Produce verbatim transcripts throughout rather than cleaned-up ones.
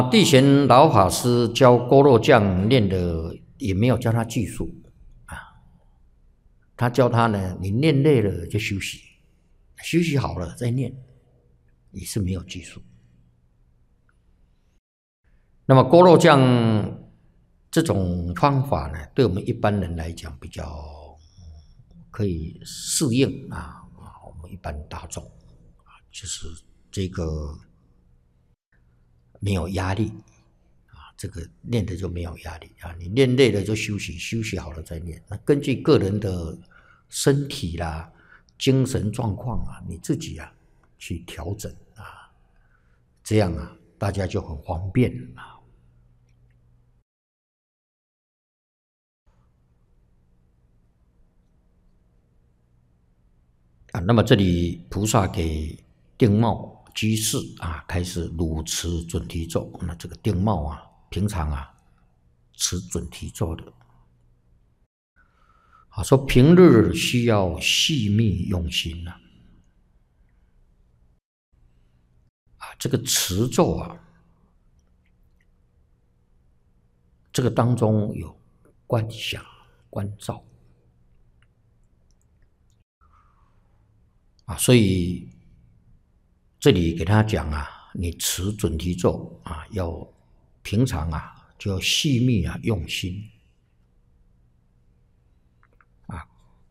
地贤老法师教锅肉匠练的也没有教他技术啊，他教他呢，你练累了就休息，休息好了再练，也是没有技术。那么锅肉匠这种方法呢，对我们一般人来讲比较可以适应啊，我们一般大众啊，就是这个没有压力啊，这个练的就没有压力啊，你练累了就休息，休息好了再练。那根据个人的身体啦、精神状况啊，你自己啊去调整啊，这样啊，大家就很方便啊。啊，那么这里菩萨给定茂居士啊开始鲁持准提咒。那这个定茂啊，平常啊持准提咒的啊，说平日需要细密用心呐、啊，这个持咒啊，这个当中有观想、观照啊，所以这里给他讲啊，你持准提咒啊，要平常啊就要细密啊用心啊，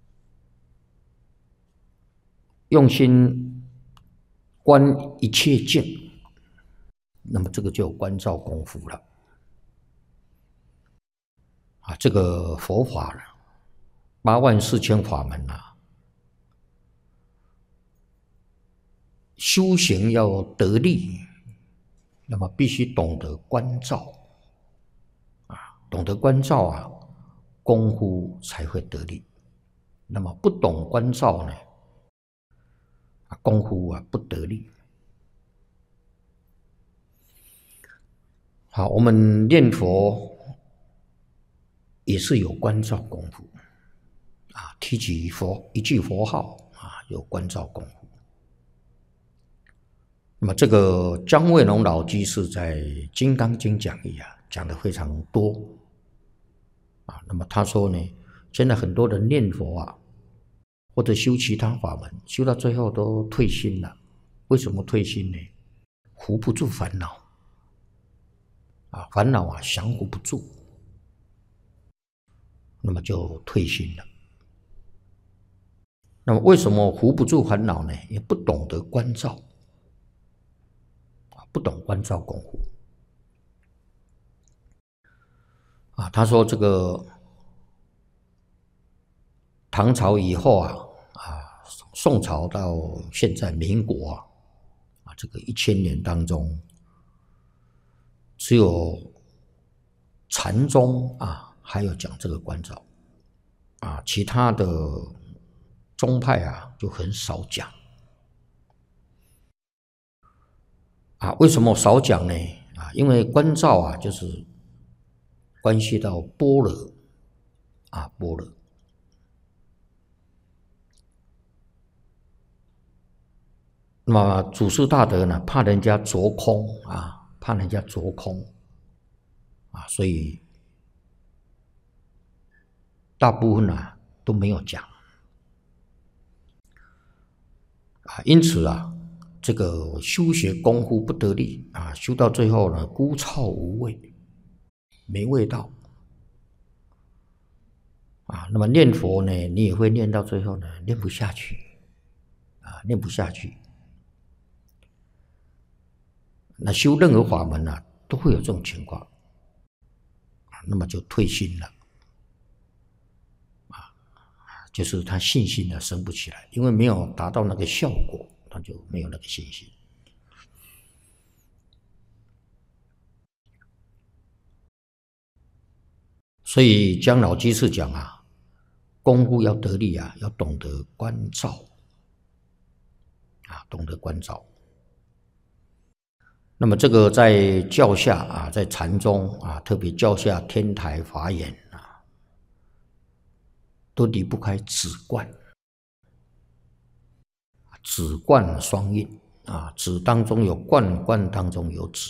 用心观一切境，那么这个就有观照功夫了啊。这个佛法呢，八万四千法门啊，修行要得力，那么必须懂得观照啊，懂得观照啊，功夫才会得力。那么不懂观照呢，功夫啊不得力。好，我们念佛也是有观照功夫啊，提起佛一句佛号啊，有观照功夫。那么这个姜惠龙老居士在《金刚经》讲义啊，讲的非常多啊。那么他说呢，现在很多人念佛啊，或者修其他法门，修到最后都退心了。为什么退心呢？扶不住烦恼啊，烦恼啊降服不住，那么就退心了。那么为什么扶不住烦恼呢？也不懂得观照。不懂观照功夫啊，他说这个唐朝以后啊，啊，宋朝到现在民国啊，啊，这个一千年当中，只有禅宗啊，还有讲这个观照啊，其他的宗派啊就很少讲。啊，为什么少讲呢？啊，因为观照啊，就是关系到般若啊，般若。那么祖师大德呢，怕人家着空啊，怕人家着空啊，所以大部分啊都没有讲啊。因此啊，这个修学功夫不得力啊，修到最后呢，枯燥无味，没味道啊。那么念佛呢，你也会念到最后呢，念不下去啊，念不下去。那修任何法门啊，都会有这种情况啊，那么就退心了啊，就是他信心呢升不起来，因为没有达到那个效果，他就没有那个信心。所以姜老居士讲啊，功夫要得力啊，要懂得观照啊，懂得观照。那么这个在教下啊，在禅宗啊，特别教下天台法眼啊，都离不开止观，止观双运啊，止当中有观，观当中有止。